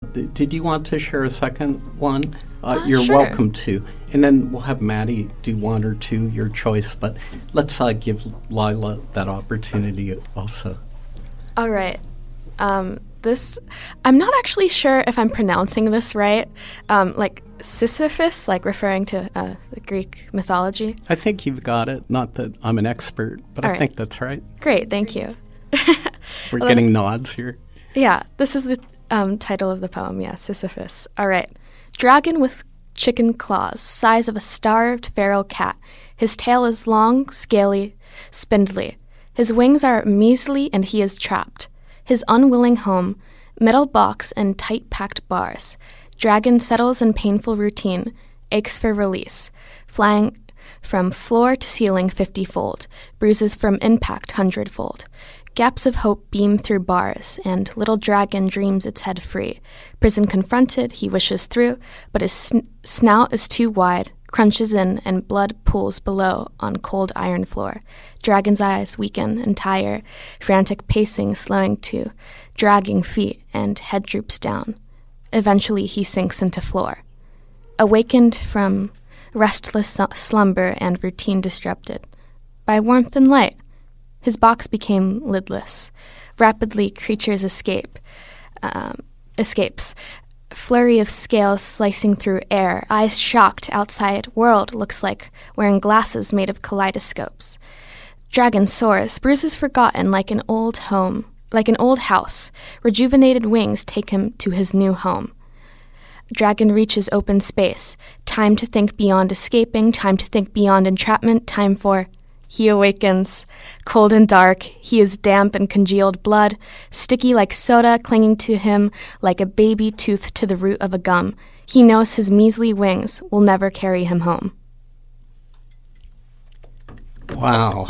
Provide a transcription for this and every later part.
did you want to share a second one? You're sure. welcome to. And then we'll have Maddie do one or two, your choice. But let's give Lila that opportunity also. All right. This, I'm not actually sure if I'm pronouncing this right. Like Sisyphus, like referring to the Greek mythology. I think you've got it. Not that I'm an expert, but I think that's right. Great, thank you. We're getting nods here. Yeah, this is the title of the poem, Sisyphus. All right. Dragon with chicken claws, size of a starved feral cat. His tail is long, scaly, spindly. His wings are measly and he is trapped. His unwilling home, metal box and tight-packed bars. Dragon settles in painful routine, aches for release, flying from floor to ceiling 50-fold, bruises from impact 100-fold. Gaps of hope beam through bars, and little dragon dreams its head free. Prison confronted, he wishes through, but his snout is too wide, crunches in, and blood pools below on cold iron floor. Dragon's eyes weaken and tire, frantic pacing slowing to dragging feet, and head droops down. Eventually he sinks into floor. Awakened from restless slumber and routine disrupted by warmth and light, his box became lidless. Rapidly creatures escapes. Flurry of scales slicing through air, eyes shocked, outside world looks like wearing glasses made of kaleidoscopes. Dragon soars, bruises forgotten like an old house. Rejuvenated wings take him to his new home. Dragon reaches open space. Time to think beyond escaping, time to think beyond entrapment, time for... He awakens, cold and dark. He is damp and congealed blood, sticky like soda, clinging to him like a baby tooth to the root of a gum. He knows his measly wings will never carry him home. Wow.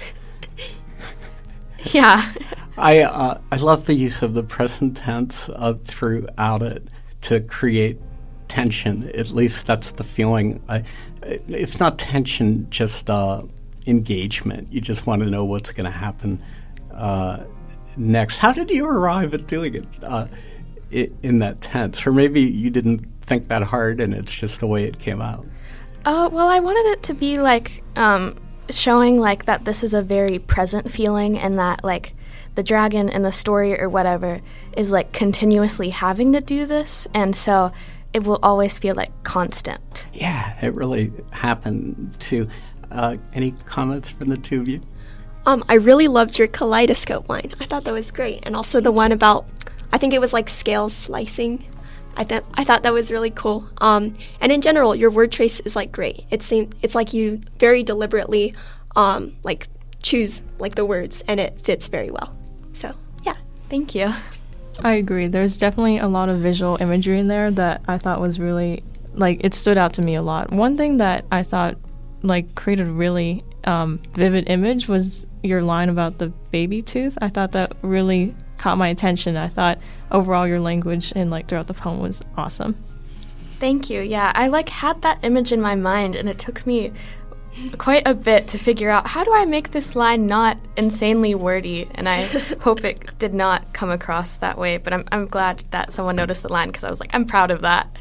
Yeah. I love the use of the present tense throughout it to create tension. At least that's the feeling. If not tension, just... engagement. You just want to know what's going to happen next. How did you arrive at doing it in that tense? Or maybe you didn't think that hard and it's just the way it came out. Well, I wanted it to be like showing like that this is a very present feeling and that like the dragon in the story or whatever is like continuously having to do this, and so it will always feel like constant. Yeah, it really happened too. Any comments from the two of you? I really loved your kaleidoscope line. I thought that was great. And also the one about, I think it was like scales slicing. I thought that was really cool. And in general, your word trace is like great. It's like you very deliberately like choose like the words and it fits very well. So, yeah. Thank you. I agree. There's definitely a lot of visual imagery in there that I thought was really, like, it stood out to me a lot. One thing that I thought like created a really vivid image was your line about the baby tooth. I thought that really caught my attention. I thought overall your language and like throughout the poem was awesome. Thank you. Yeah, I like had that image in my mind and it took me quite a bit to figure out how do I make this line not insanely wordy, and I hope it did not come across that way, but I'm glad that someone noticed the line because I was like, I'm proud of that.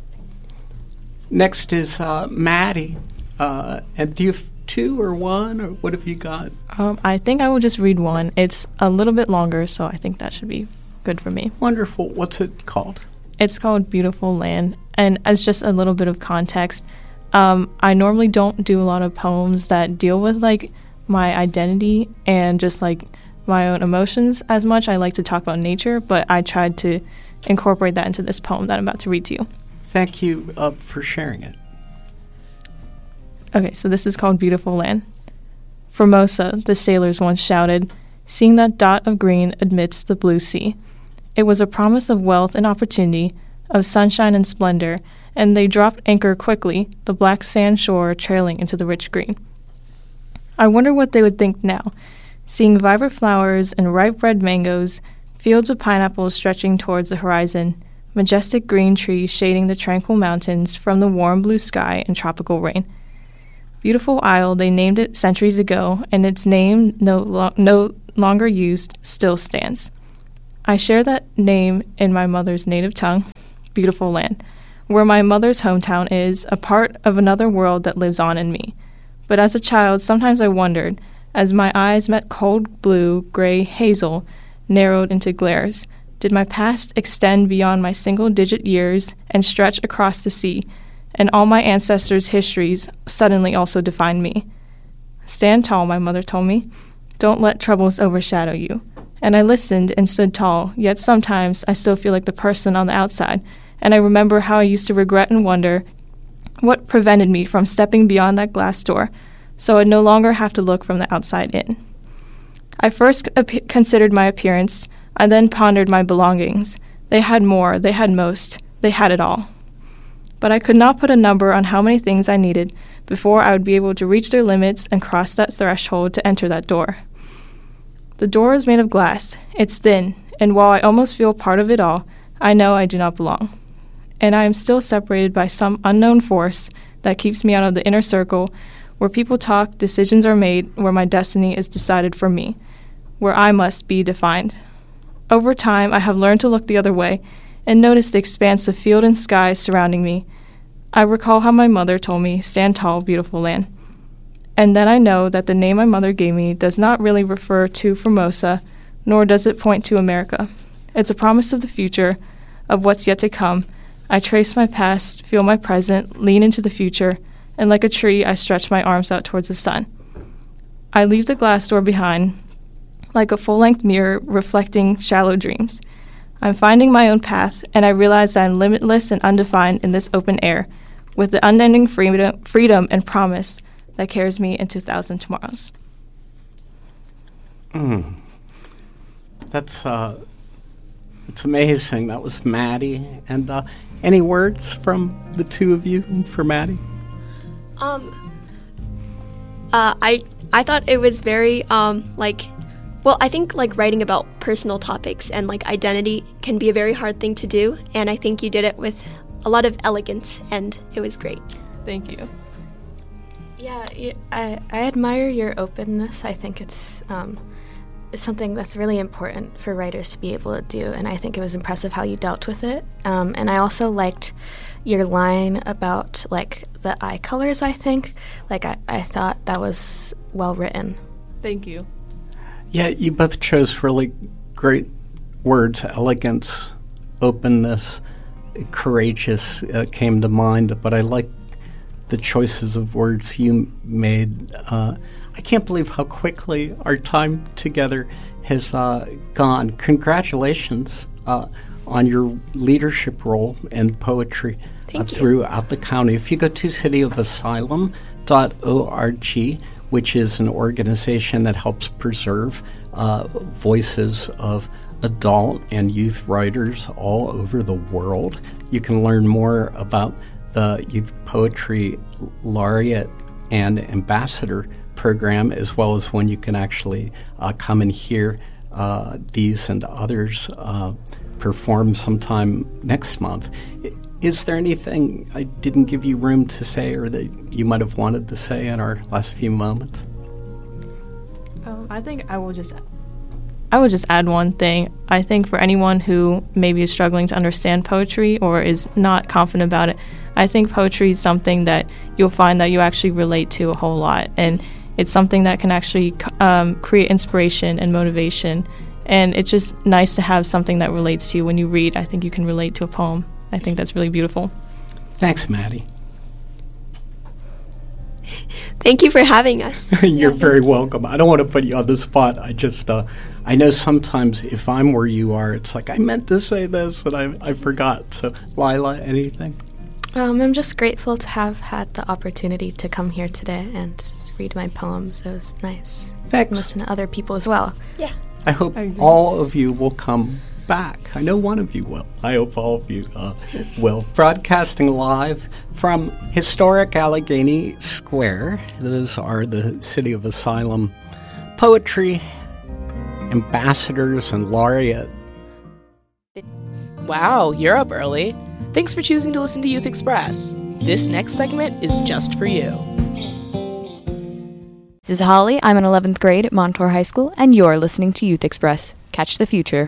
Next is Maddie. And do you have two or one, or what have you got? I think I will just read one. It's a little bit longer, so I think that should be good for me. Wonderful. What's it called? It's called Beautiful Land. And as just a little bit of context, I normally don't do a lot of poems that deal with like my identity and just like my own emotions as much. I like to talk about nature, but I tried to incorporate that into this poem that I'm about to read to you. Thank you for sharing it. Okay, so this is called Beautiful Land. Formosa, the sailors once shouted, seeing that dot of green amidst the blue sea. It was a promise of wealth and opportunity, of sunshine and splendor, and they dropped anchor quickly, the black sand shore trailing into the rich green. I wonder what they would think now, seeing vibrant flowers and ripe red mangoes, fields of pineapples stretching towards the horizon, majestic green trees shading the tranquil mountains from the warm blue sky and tropical rain. Beautiful Isle, they named it centuries ago, and its name, no longer used, still stands. I share that name in my mother's native tongue, beautiful land, where my mother's hometown is, a part of another world that lives on in me. But as a child, sometimes I wondered, as my eyes met cold blue, gray, hazel, narrowed into glares, did my past extend beyond my single-digit years and stretch across the sea, and all my ancestors' histories suddenly also defined me? Stand tall, my mother told me. Don't let troubles overshadow you. And I listened and stood tall, yet sometimes I still feel like the person on the outside, and I remember how I used to regret and wonder what prevented me from stepping beyond that glass door, so I'd no longer have to look from the outside in. I first considered my appearance. I then pondered my belongings. They had more, they had most, they had it all. But I could not put a number on how many things I needed before I would be able to reach their limits and cross that threshold to enter that door. The door is made of glass. It's thin, and while I almost feel part of it all, I know I do not belong. And I am still separated by some unknown force that keeps me out of the inner circle, where people talk, decisions are made, where my destiny is decided for me, where I must be defined. Over time, I have learned to look the other way and notice the expanse of field and sky surrounding me. I recall how my mother told me, "Stand tall, beautiful land." And then I know that the name my mother gave me does not really refer to Formosa, nor does it point to America. It's a promise of the future, of what's yet to come. I trace my past, feel my present, lean into the future, and like a tree, I stretch my arms out towards the sun. I leave the glass door behind, like a full-length mirror reflecting shallow dreams. I'm finding my own path, and I realize that I'm limitless and undefined in this open air, with the unending freedom and promise that carries me into 1,000 tomorrows. That's it's amazing. That was Maddie. And any words from the two of you for Maddie? I thought it was very I think like writing about personal topics and like identity can be a very hard thing to do, and I think you did it with a lot of elegance, and it was great. Thank you. Yeah, I admire your openness. I think it's something that's really important for writers to be able to do, and I think it was impressive how you dealt with it. And I also liked your line about like the eye colors. I think I thought that was well written. Thank you. Yeah, you both chose really great words. Elegance, openness, courageous came to mind, but I like the choices of words you made. I can't believe how quickly our time together has gone. Congratulations on your leadership role in poetry throughout the county. If you go to cityofasylum.org, which is an organization that helps preserve voices of adult and youth writers all over the world, you can learn more about the Youth Poetry Laureate and Ambassador program, as well as when you can actually come and hear these and others perform sometime next month. Is there anything I didn't give you room to say or that you might have wanted to say in our last few moments? I think I will just add one thing. I think for anyone who maybe is struggling to understand poetry or is not confident about it, I think poetry is something that you'll find that you actually relate to a whole lot. And it's something that can actually create inspiration and motivation. And it's just nice to have something that relates to you when you read. I think you can relate to a poem. I think that's really beautiful. Thanks, Maddie. Thank you for having us. You're very welcome. I don't want to put you on the spot. I just, I know sometimes if I'm where you are, it's like I meant to say this and I forgot. So, Lila, anything? I'm just grateful to have had the opportunity to come here today and read my poems. It was nice. Thanks. And listen to other people as well. Yeah. I hope all of you will come back. I know one of you will. I hope all of you will. Broadcasting live from historic Allegheny Square. Those are the City of Asylum poetry ambassadors and laureate. Wow, you're up early. Thanks for choosing to listen to Youth Express. This next segment is just for you. This is Holly. I'm in 11th grade at Montour High School, and you're listening to Youth Express. Catch the future.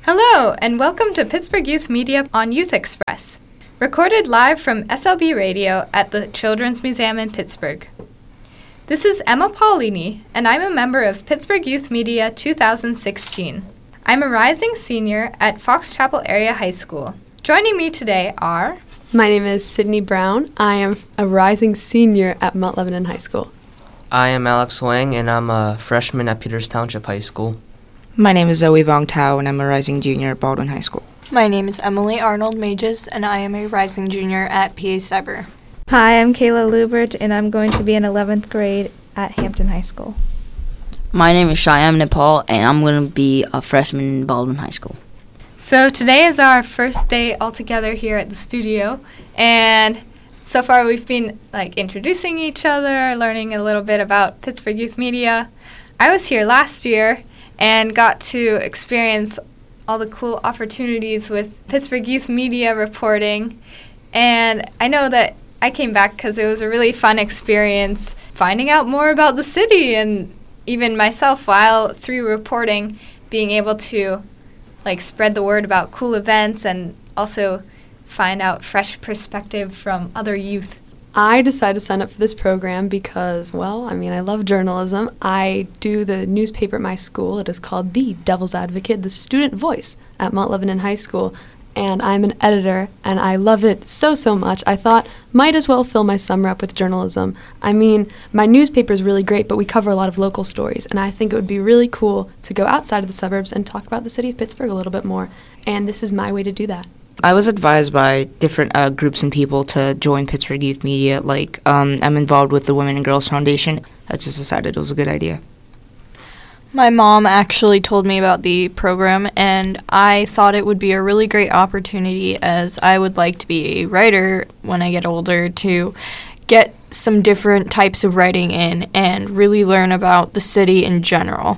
Hello, and welcome to Pittsburgh Youth Media on Youth Express, recorded live from SLB Radio at the Children's Museum in Pittsburgh. This is Emma Paulini, and I'm a member of Pittsburgh Youth Media 2016. I'm a rising senior at Fox Chapel Area High School. Joining me today are... My name is Sydney Brown. I am a rising senior at Mount Lebanon High School. I am Alex Wang, and I'm a freshman at Peters Township High School. My name is Zoe Vong Tao, and I'm a rising junior at Baldwin High School. My name is Emily Arnold Mages, and I am a rising junior at PA Cyber. Hi, I'm Kayla Lubert, and I'm going to be in 11th grade at Hampton High School. My name is Shyam Nepal, and I'm going to be a freshman in Baldwin High School. So today is our first day all together here at the studio, and so far we've been introducing each other, learning a little bit about Pittsburgh Youth Media. I was here last year and got to experience all the cool opportunities with Pittsburgh Youth Media reporting. And I know that I came back because it was a really fun experience finding out more about the city, and even myself, while through reporting, being able to spread the word about cool events and also find out fresh perspective from other youth. I decided to sign up for this program because, I love journalism. I do the newspaper at my school. It is called The Devil's Advocate, the student voice at Mount Lebanon High School. And I'm an editor, and I love it so much. I thought, might as well fill my summer up with journalism. My newspaper is really great, but we cover a lot of local stories. And I think it would be really cool to go outside of the suburbs and talk about the city of Pittsburgh a little bit more. And this is my way to do that. I was advised by different groups and people to join Pittsburgh Youth Media. I'm involved with the Women and Girls Foundation. I just decided it was a good idea. My mom actually told me about the program, and I thought it would be a really great opportunity, as I would like to be a writer when I get older, to get some different types of writing in and really learn about the city in general.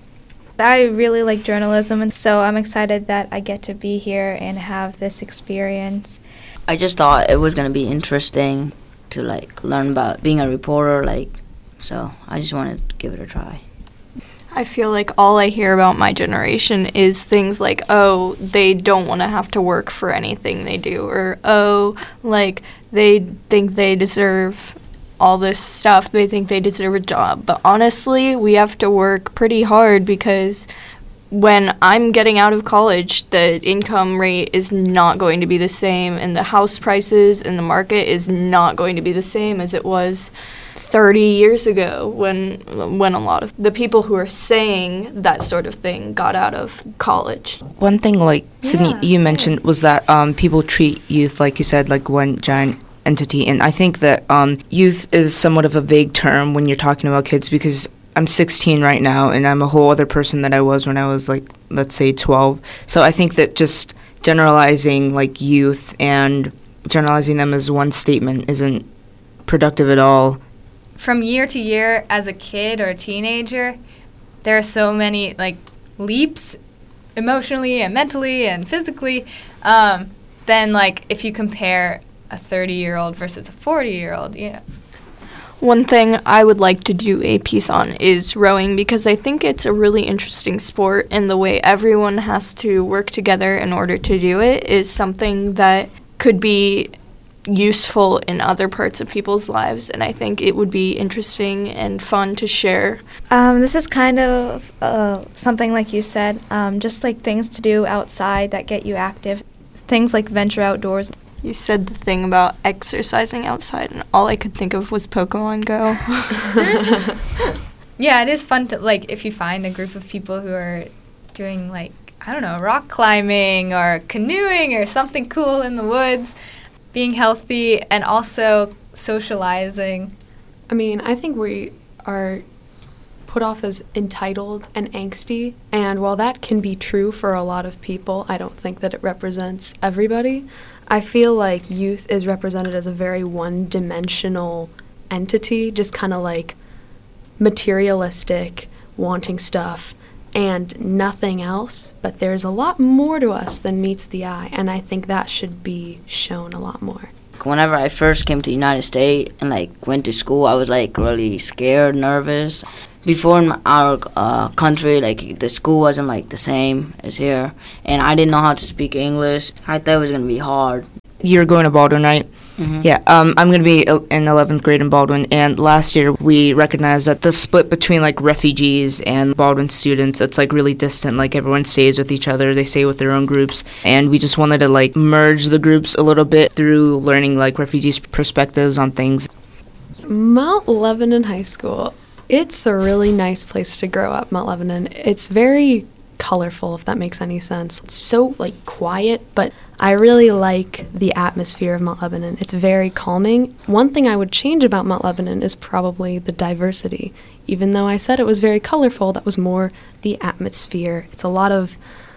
I really like journalism, and so I'm excited that I get to be here and have this experience. I just thought it was going to be interesting to learn about being a reporter, so I just wanted to give it a try. I feel like all I hear about my generation is things like, oh, they don't want to have to work for anything they do, or, oh, they think they deserve all this stuff, they think they deserve a job. But honestly, we have to work pretty hard, because when I'm getting out of college, the income rate is not going to be the same, and the house prices in the market is not going to be the same as it was 30 years ago when a lot of the people who are saying that sort of thing got out of college. One thing, Sydney, you mentioned was that people treat youth, like you said, like one giant entity. And I think that youth is somewhat of a vague term when you're talking about kids, because I'm 16 right now, and I'm a whole other person than I was when I was, let's say 12. So I think that just generalizing, youth and generalizing them as one statement isn't productive at all. From year to year, as a kid or a teenager, there are so many, leaps emotionally and mentally and physically. Then, if you compare a 30-year-old versus a 40-year-old, One thing I would like to do a piece on is rowing, because I think it's a really interesting sport, and the way everyone has to work together in order to do it is something that could be useful in other parts of people's lives, and I think it would be interesting and fun to share. This is kind of something like you said, just things to do outside that get you active, things like venture outdoors. You said the thing about exercising outside, and all I could think of was Pokemon Go. Yeah, it is fun to, if you find a group of people who are doing, rock climbing or canoeing or something cool in the woods, being healthy and also socializing. I think we are put off as entitled and angsty, and while that can be true for a lot of people, I don't think that it represents everybody. I feel like youth is represented as a very one-dimensional entity, just kind of materialistic, wanting stuff, and nothing else. But there's a lot more to us than meets the eye, and I think that should be shown a lot more. Whenever I first came to the United States and went to school, I was really scared, nervous. before in our country, like the school wasn't like the same as here, and I didn't know how to speak English. I thought it was gonna be hard. You're going to Baldwin, right? Mm-hmm. Yeah, I'm going to be in 11th grade in Baldwin, and last year we recognized that the split between, like, refugees and Baldwin students, it's, like, really distant. Like, everyone stays with each other, they stay with their own groups, and we just wanted to, like, merge the groups a little bit through learning, like, refugees' perspectives on things. Mount Lebanon High School, it's a really nice place to grow up, Mount Lebanon. It's very colorful, if that makes any sense. It's so, like, quiet, but I really like the atmosphere of Mount Lebanon. It's very calming. One thing I would change about Mount Lebanon is probably the diversity. Even though I said it was very colorful, that was more the atmosphere. It's a lot of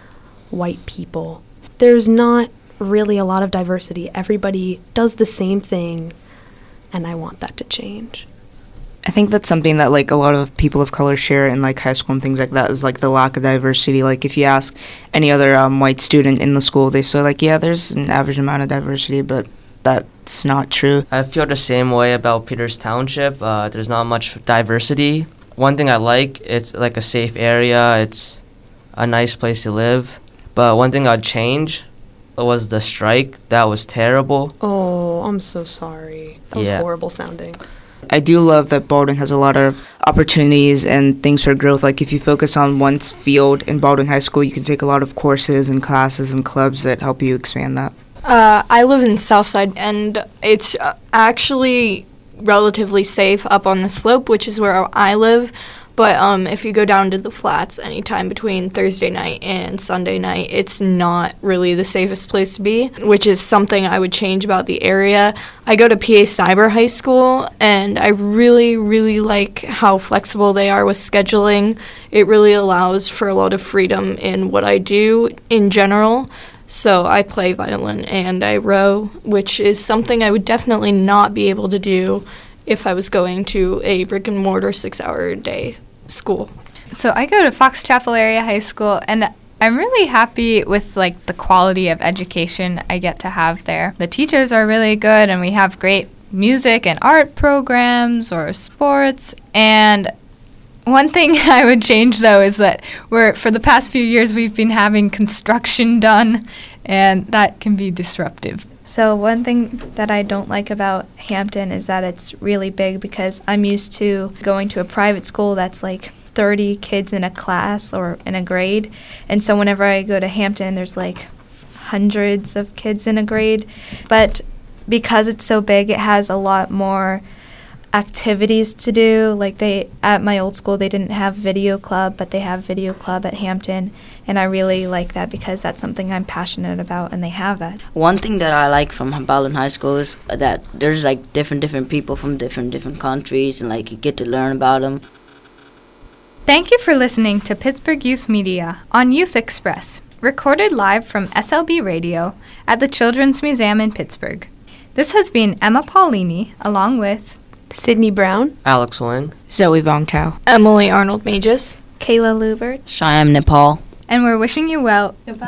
white people. There's not really a lot of diversity. Everybody does the same thing, and I want that to change. I think that's something that, like, a lot of people of color share in, like, high school and things like that is, like, the lack of diversity. Like, if you ask any other white student in the school, they say, like, yeah, there's an average amount of diversity, but that's not true. I feel the same way about Peters Township. There's not much diversity. One thing I like, it's, like, a safe area. It's a nice place to live. But one thing I'd change was the strike. That was terrible. Oh, I'm so sorry. That was horrible sounding. I do love that Baldwin has a lot of opportunities and things for growth. Like, if you focus on one field in Baldwin High School, you can take a lot of courses and classes and clubs that help you expand that. I live in Southside, and it's actually relatively safe up on the slope, which is where I live. But if you go down to the flats anytime between Thursday night and Sunday night, it's not really the safest place to be, which is something I would change about the area. I go to PA Cyber High School, and I really, really like how flexible they are with scheduling. It really allows for a lot of freedom in what I do in general. So I play violin and I row, which is something I would definitely not be able to do if I was going to a brick-and-mortar 6-hour-a-day school. So I go to Fox Chapel Area High School, and I'm really happy with, like, the quality of education I get to have there. The teachers are really good, and we have great music and art programs or sports. And one thing I would change, though, is that for the past few years, we've been having construction done, and that can be disruptive. So one thing that I don't like about Hampton is that it's really big, because I'm used to going to a private school that's like 30 kids in a class or in a grade. And so whenever I go to Hampton, there's like hundreds of kids in a grade. But because it's so big, it has a lot more activities to do. Like, at my old school, they didn't have video club, but they have video club at Hampton, and I really like that because that's something I'm passionate about, and they have that. One thing that I like from Baldwin High School is that there's, like, different people from different countries, and, like, you get to learn about them. Thank you for listening to Pittsburgh Youth Media on Youth Express, recorded live from SLB Radio at the Children's Museum in Pittsburgh. This has been Emma Paulini, along with Sydney Brown, Alex Wing, Zoe Vong Chow, Emily Arnold Mages, Kayla Lubert, Shyam Nepal. And we're wishing you well. Goodbye.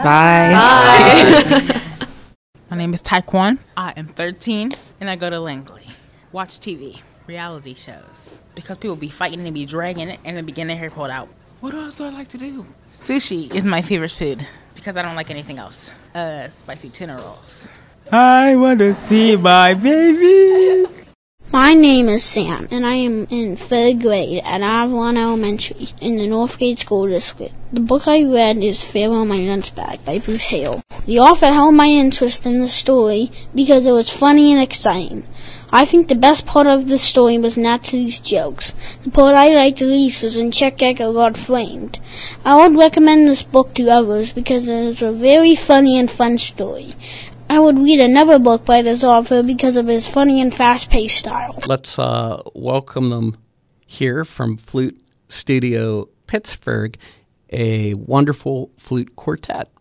Bye. My name is Taekwon. I am 13, and I go to Langley. Watch TV, reality shows, because people be fighting and be dragging it, and then be getting their hair pulled out. What else do I like to do? Sushi is my favorite food, because I don't like anything else. Spicy tuna rolls. I want to see my baby. My name is Sam, and I am in 3rd grade at Avalon Elementary in the Northgate School District. The book I read is Pharaoh in My Lunch Bag by Bruce Hale. The author held my interest in the story because it was funny and exciting. I think the best part of the story was Natalie's jokes. The part I liked least was when Chet Gecko got framed. I would recommend this book to others because it is a very funny and fun story. I would read another book by this author because of his funny and fast-paced style. Let's welcome them here from Flute Studio Pittsburgh, a wonderful flute quartet.